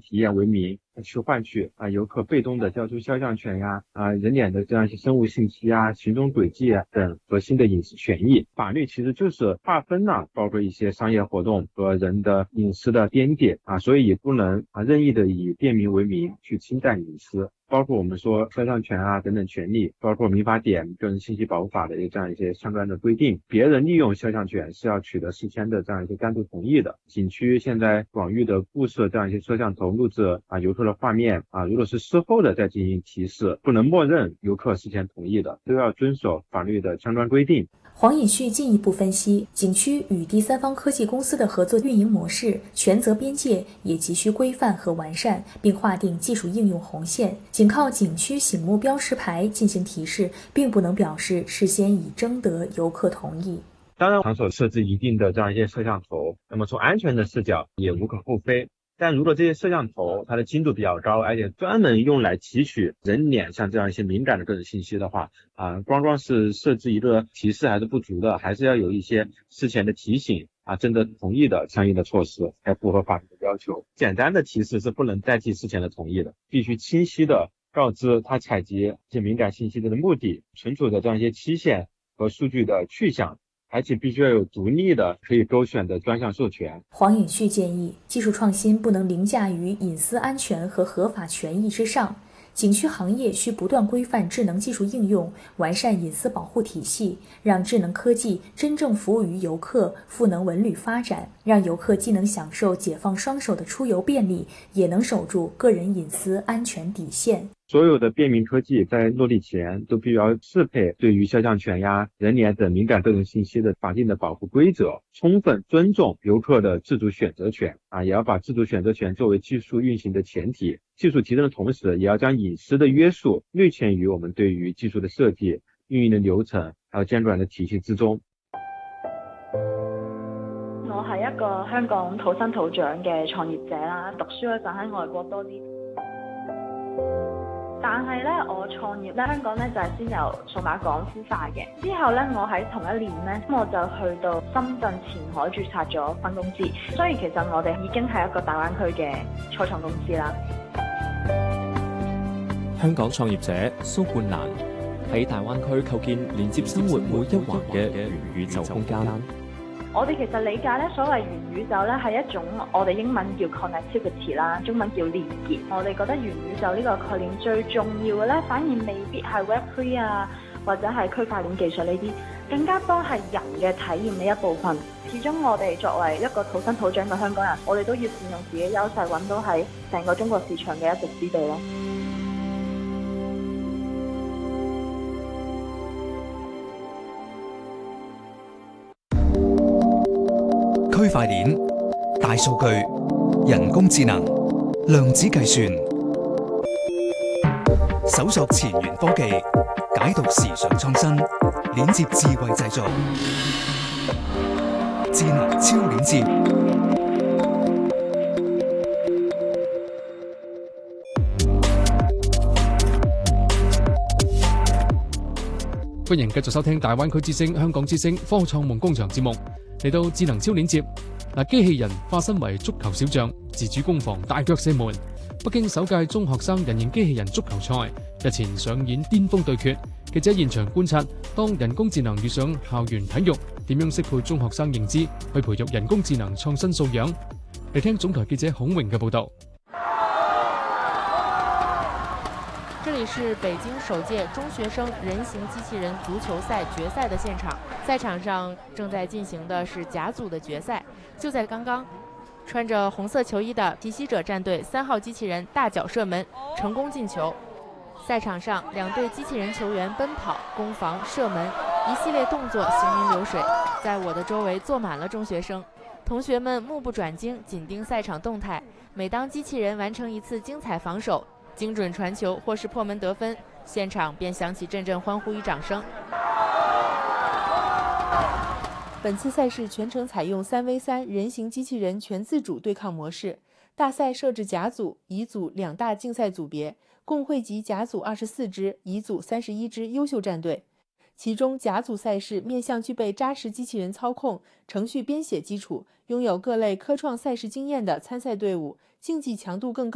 体验为名，去换取游客被动的交出肖像权呀、人脸的这样一些生物信息啊、行踪轨迹啊等核心的隐私权益。法律其实就是划分了包括一些商业活动和人的隐私的边界所以也不能任意的以便民为名去侵占隐私。包括我们说肖像权等等权利，包括民法典、个人信息保护法的这样一些相关的规定，别人利用肖像权是要取得事先的这样一些单独同意的。景区现在广域的布设这样一些摄像头录制游客的画面如果是事后的再进行提示，不能默认游客事先同意的，都要遵守法律的相关规定。 黄尹旭进一步分析，景区与第三方科技公司的合作运营模式、权责边界也急需规范和完善，并划定技术应用红线。仅靠景区醒目标识牌进行提示，并不能表示事先已征得游客同意。 当然，场所设置一定的这样一些摄像头，那么从安全的视角也无可厚非。但如果这些摄像头它的精度比较高，而且专门用来提取人脸上这样一些敏感的个人信息的话光是设置一个提示还是不足的，还是要有一些事前的提醒征得同意的相应的措施，才符合法律的要求。简单的提示是不能代替事前的同意的，必须清晰的告知他采集这些敏感信息的目的、存储的这样一些期限和数据的去向，而且必须要有独立的可以勾选的专项授权。 黄尹旭建议，技术创新不能凌驾于隐私安全和合法权益之上。景区行业需不断规范智能技术应用，完善隐私保护体系，让智能科技真正服务于游客，赋能文旅发展，让游客既能享受解放双手的出游便利，也能守住个人隐私安全底线。 所有的便民科技在落地前都必须要适配对于肖像权呀、人脸等敏感个人信息的法定的保护规则，充分尊重游客的自主选择权也要把自主选择权作为技术运行的前提。技术提升的同时，也要将隐私的约束内嵌于我们对于技術的設計、運營的流程，還有監管的體系之中。 我係一個香港土生土長嘅創業者啦，讀書嗰陣喺外國多啲。但係咧，我創業咧，香港咧就係先由數碼港孵化嘅。之後咧，我喺同一年咧，我就去到深圳前海註冊咗分公司。所以其實我哋已經係一個大灣區嘅初創公司啦。 香港創業者蘇冠蘭喺大灣區構建連接生活每一環嘅元宇宙空間。 我哋其實理解咧，所謂元宇宙咧係一種我哋英文叫 connectivity 啦，中文叫連結。我哋覺得元宇宙呢個概念最重要嘅咧，反而未必係 Web3 或者係區塊鏈技術呢啲，更加多係人嘅體驗嘅一部分。始終我哋作為一個土生土長嘅香港人，我哋都要善用自己優勢，揾到喺成個中國市場嘅一席之地咯。 區塊鏈、大數據、人工智能、量子計算，搜索前沿科技，解讀時尚創新，鏈接智慧製造，智能超鏈接。 歡迎繼續收聽大灣區之聲、香港之聲科創夢工場節目。嚟到智能超鏈接，機器人化身為足球小將，自主攻防大腳射門。北京首屆中學生人形機器人足球賽日前上演巔峰對決。記者現場觀察，當人工智能遇上校園體育，點樣適配中學生認知，去培育人工智能創新素養。嚟聽總台記者孔榮嘅報道。 这里是北京首届中学生人形机器人足球赛决赛的现场，赛场上正在进行的是甲组的决赛。就在刚刚，穿着红色球衣的奇袭者战队3号机器人大脚射门，成功进球。赛场上2队机器人球员奔跑、攻防、射门，一系列动作行云流水。在我的周围坐满了中学生，同学们目不转睛，紧盯赛场动态。每当机器人完成一次精彩防守、精准传球或是破门得分，现场便响起阵阵欢呼与掌声。本次赛事全程采用3v3人形机器人全自主对抗模式，大赛设置甲组、乙组2大竞赛组别，共汇集甲组24支、乙组31支优秀战队。其中甲组赛事面向具备扎实机器人操控、程序编写基础、拥有各类科创赛事经验的参赛队伍，竞技强度更高。